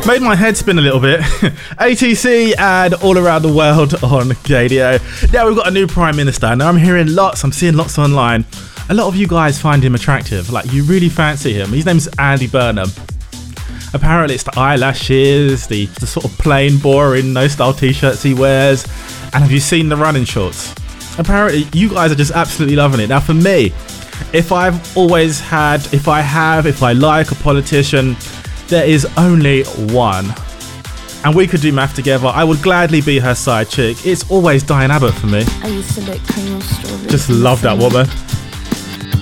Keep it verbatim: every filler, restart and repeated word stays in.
Made my head spin a little bit. A T C and all around the world on K D O. Now we've got a new Prime Minister. Now I'm hearing lots, I'm seeing lots online. A lot of you guys find him attractive. Like, you really fancy him. His name's Andy Burnham. Apparently it's the eyelashes, the, the sort of plain, boring, no-style t-shirts he wears. And have you seen the running shorts? Apparently you guys are just absolutely loving it. Now for me, if I've always had, if I have, if I like a politician, there is only one. And we could do math together. I would gladly be her side chick. It's always Diane Abbott for me. I used to lick Pringles strawberries. Just love that woman.